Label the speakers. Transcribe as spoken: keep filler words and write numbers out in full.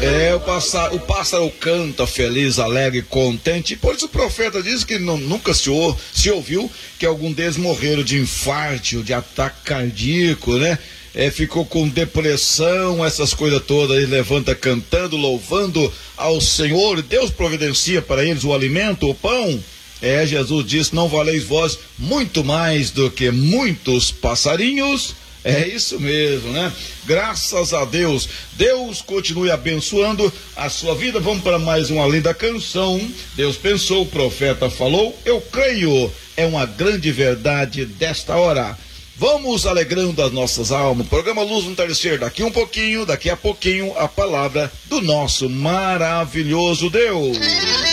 Speaker 1: É, o pássaro, o pássaro canta feliz, alegre, contente. Por isso o profeta diz que não, nunca se, ou, se ouviu que algum deles morreram de infarto, de ataque cardíaco, né? É, ficou com depressão, essas coisas todas. Ele levanta cantando, louvando ao Senhor. Deus providencia para eles o alimento, o pão. É, Jesus disse: não valeis vós muito mais do que muitos passarinhos? É isso mesmo, né? Graças a Deus. Deus continue abençoando a sua vida. Vamos para mais uma linda canção. Deus pensou, o profeta falou, eu creio. É uma grande verdade desta hora. Vamos alegrando as nossas almas. Programa Luz no Entardecer. Daqui um pouquinho, daqui a pouquinho, a palavra do nosso maravilhoso Deus.